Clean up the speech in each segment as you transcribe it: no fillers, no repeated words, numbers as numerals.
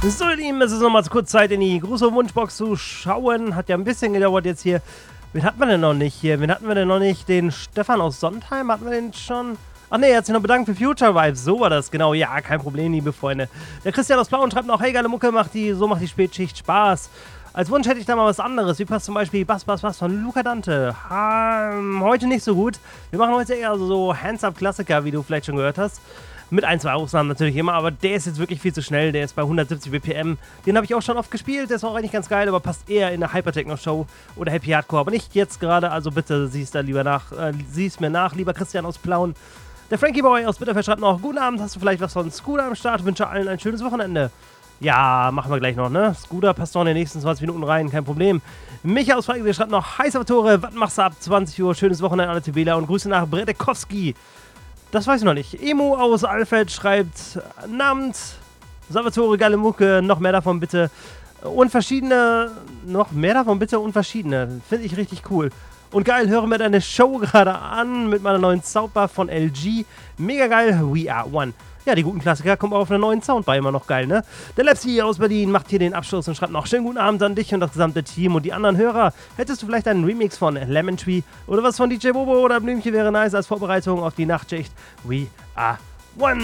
So, ihr Lieben, es ist nochmal kurz Zeit, in die große Wunschbox zu schauen. Hat ja ein bisschen gedauert jetzt hier. Wen hatten wir denn noch nicht hier? Wen hatten wir denn noch nicht? Den Stefan aus Sondheim? Hatten wir den schon? Ach ne, er hat sich noch bedankt für Future Vibes. So war das, genau. Ja, kein Problem, liebe Freunde. Der Christian aus Blauen schreibt noch, hey, geile Mucke, so macht die Spätschicht Spaß. Als Wunsch hätte ich da mal was anderes. Wie passt zum Beispiel Bass von Luca Dante? Heute nicht so gut. Wir machen heute eher so Hands-Up-Klassiker, wie du vielleicht schon gehört hast. Mit ein, zwei Ausnahmen natürlich immer, aber der ist jetzt wirklich viel zu schnell. Der ist bei 170 BPM. Den habe ich auch schon oft gespielt. Der ist auch eigentlich ganz geil, aber passt eher in eine Hypertechno-Show oder Happy Hardcore. Aber nicht jetzt gerade, also bitte sieh's mir nach, lieber Christian aus Plauen. Der Frankie Boy aus Bitterfeld schreibt noch, guten Abend, hast du vielleicht was von Scooter am Start? Wünsche allen ein schönes Wochenende. Ja, machen wir gleich noch, ne? Scooter passt noch in den nächsten 20 Minuten rein, kein Problem. Micha aus Freiburg schreibt noch, hi Salvatore, was machst du ab 20 Uhr? Schönes Wochenende, alle Tibela und Grüße nach Bredekowski. Das weiß ich noch nicht. Emo aus Alfeld schreibt, namens Salvatore, geile Mucke, noch mehr davon bitte. Und verschiedene, noch mehr davon bitte und verschiedene. Finde ich richtig cool. Und geil, höre mir deine Show gerade an mit meiner neuen Soundbar von LG. Mega geil, We Are One. Ja, die guten Klassiker kommen auch auf einer neuen Soundbar, immer noch geil, ne? Der Lepsi aus Berlin macht hier den Abschluss und schreibt noch, schönen guten Abend an dich und das gesamte Team und die anderen Hörer. Hättest du vielleicht einen Remix von Lemon Tree oder was von DJ Bobo oder Blümchen wäre nice als Vorbereitung auf die Nachtschicht. We Are One.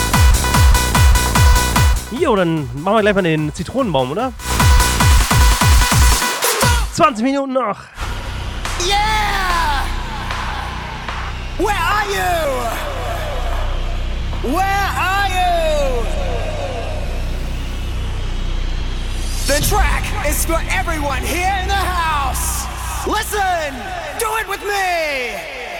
Jo, dann machen wir gleich mal den Zitronenbaum, oder? 20 Minuten noch. Yeah! Where are you? Where are you? The track is for everyone here in the house. Listen, do it with me.